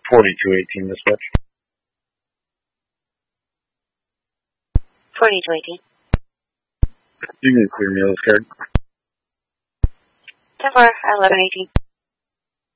4218 dispatch. 4218. You can clear me of this card. 10-4, 1118.